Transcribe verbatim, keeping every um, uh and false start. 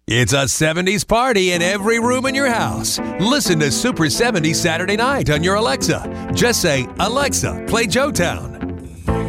It's a seventies party in every room in your house. Listen to Super seventies Saturday night on your Alexa. Just say, Alexa, play Joetown.